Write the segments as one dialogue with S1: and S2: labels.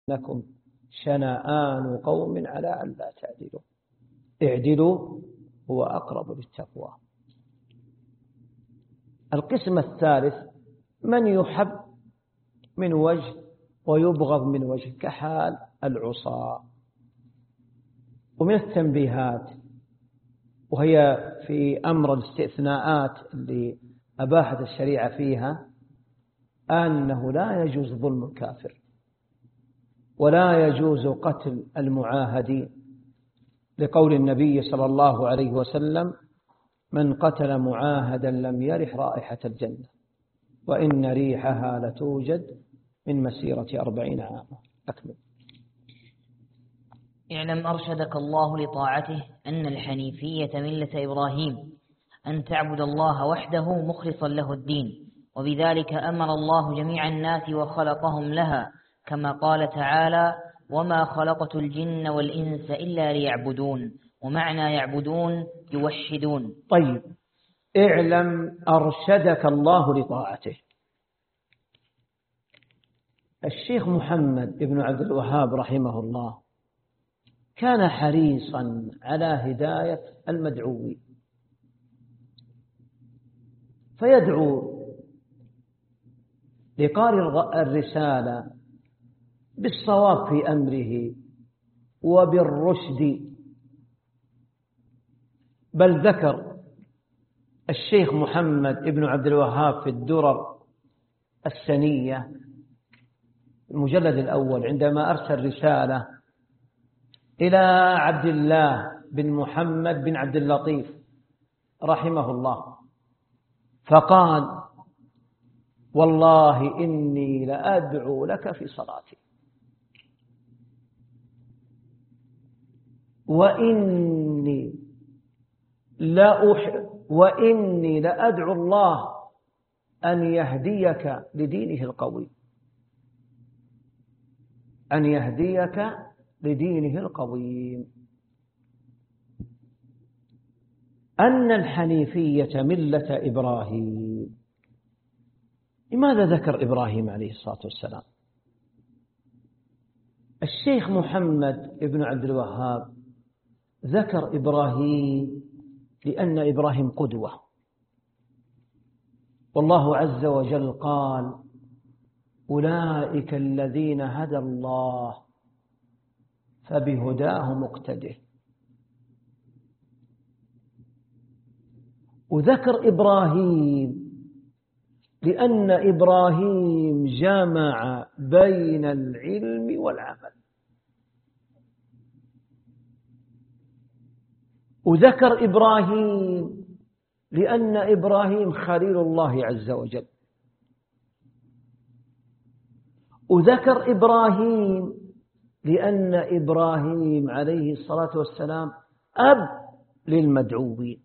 S1: لكم شنآن قوم على ألا تعدلوا اعدلوا هو أقرب للتقوى. القسم الثالث من يحب من وجه ويبغض من وجه كحال العصاة. ومن التنبيهات وهي في أمر الاستثناءات اللي أباحت الشريعة فيها أنه لا يجوز ظلم الكافر ولا يجوز قتل المعاهدين، لقول النبي صلى الله عليه وسلم: من قتل معاهدا لم يرح رائحة الجنة وإن ريحها لتوجد من مسيرة 40 عاما. أكمل.
S2: اعلم أرشدك الله لطاعته أن الحنيفية ملة إبراهيم، أن تعبد الله وحده مخلصا له الدين، وبذلك أمر الله جميع الناس وخلقهم لها، كما قال تعالى: وما خلقت الجن والإنس إلا ليعبدون، ومعنى يعبدون يوحدون.
S1: طيب، اعلم أرشدك الله لطاعته. الشيخ محمد بن عبد الوهاب رحمه الله كان حريصا على هداية المدعوين، فيدعو لقارئ الرسالة بالصواب في أمره وبالرشد. بل ذكر الشيخ محمد بن عبد الوهاب في الدرر السنية المجلد الأول عندما أرسل رسالة إلى عبد الله بن محمد بن عبد اللطيف رحمه الله، فقال: والله إني لأدعو لك في صلاتي، وإني لأدعو الله أن يهديك لدينه القوي، أن يهديك لدينه القويم. أن الحنيفية ملة إبراهيم. لماذا ذكر إبراهيم عليه الصلاة والسلام؟ الشيخ محمد بن عبد الوهاب ذكر إبراهيم لأن إبراهيم قدوة، والله عز وجل قال: أولئك الذين هدى الله فبهداه مقتده. وذكر إبراهيم لأن إبراهيم جمع بين العلم والعمل. وذكر إبراهيم لأن إبراهيم خليل الله عز وجل. وذكر إبراهيم لأن إبراهيم عليه الصلاة والسلام أب للمدعوين.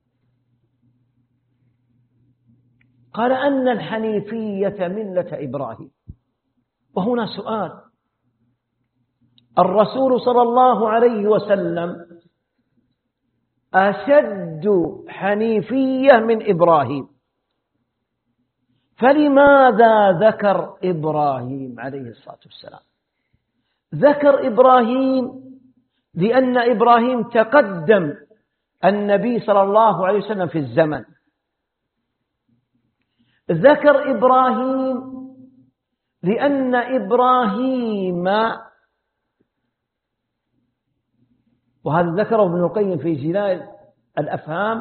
S1: قال أن الحنيفية ملة إبراهيم. وهنا سؤال: الرسول صلى الله عليه وسلم أشد حنيفية من إبراهيم، فلماذا ذكر إبراهيم عليه الصلاة والسلام؟ ذكر إبراهيم لأن إبراهيم تقدم النبي صلى الله عليه وسلم في الزمن. ذكر إبراهيم لأن إبراهيم، وهذا ذكره ابن القيم في جلاء الأفهام،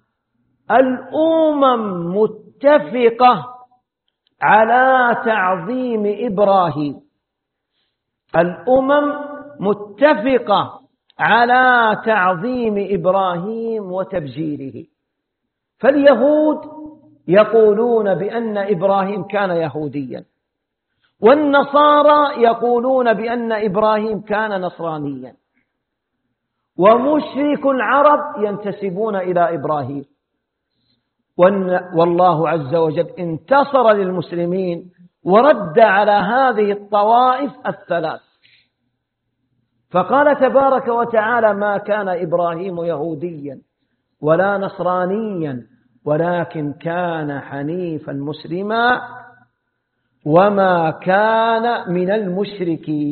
S1: الأمم متفقة على تعظيم إبراهيم. الأمم متفقة على تعظيم إبراهيم وتبجيله. فاليهود يقولون بأن إبراهيم كان يهوديا، والنصارى يقولون بأن إبراهيم كان نصرانيا، ومشرك العرب ينتسبون إلى إبراهيم. والله عز وجل انتصر للمسلمين ورد على هذه الطوائف الثلاث، فقال تبارك وتعالى: ما كان إبراهيم يهوديا ولا نصرانيا ولكن كان حنيفا مسلما وما كان من المشركين.